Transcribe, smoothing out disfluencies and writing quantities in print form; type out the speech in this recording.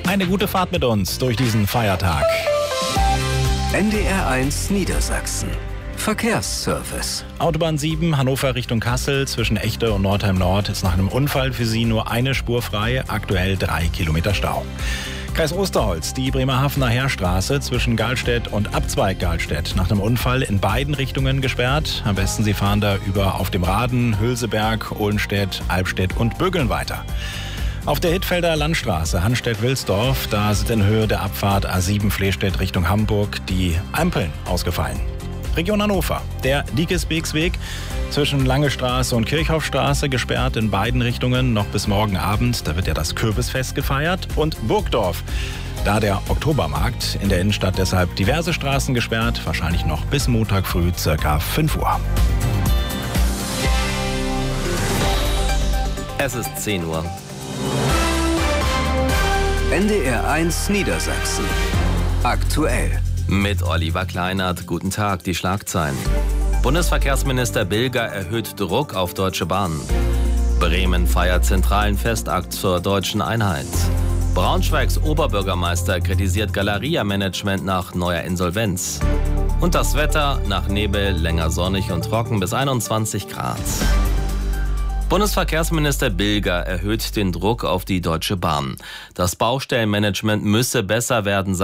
Eine gute Fahrt mit uns durch diesen Feiertag. NDR1 Niedersachsen. Verkehrsservice. Autobahn 7, Hannover Richtung Kassel, zwischen Echte und Nordheim Nord ist nach einem Unfall für Sie nur eine Spur frei, aktuell 3 Kilometer Stau. Kreis Osterholz, die Bremerhavener Heerstraße zwischen Galstedt und Abzweig Galstedt. Nach einem Unfall in beiden Richtungen gesperrt. Am besten Sie fahren da über auf dem Raden, Hülseberg, Ohlenstedt, Albstedt und Bögeln weiter. Auf der Hittfelder Landstraße Hanstedt-Wilsdorf, da sind in Höhe der Abfahrt A7 Flehstedt Richtung Hamburg die Ampeln ausgefallen. Region Hannover, der Diekesbeeksweg zwischen Lange Straße und Kirchhoffstraße gesperrt in beiden Richtungen noch bis morgen Abend. Da wird ja das Kürbisfest gefeiert. Und Burgdorf, da der Oktobermarkt in der Innenstadt, deshalb diverse Straßen gesperrt, wahrscheinlich noch bis Montag früh ca. 5 Uhr. Es ist 10 Uhr. NDR1 Niedersachsen. Aktuell. Mit Oliver Kleinert. Guten Tag, die Schlagzeilen. Bundesverkehrsminister Bilger erhöht Druck auf Deutsche Bahn. Bremen feiert zentralen Festakt zur deutschen Einheit. Braunschweigs Oberbürgermeister kritisiert Galeria-Management nach neuer Insolvenz. Und das Wetter: nach Nebel länger sonnig und trocken bis 21 Grad. Bundesverkehrsminister Bilger erhöht den Druck auf die Deutsche Bahn. Das Baustellenmanagement müsse besser werden,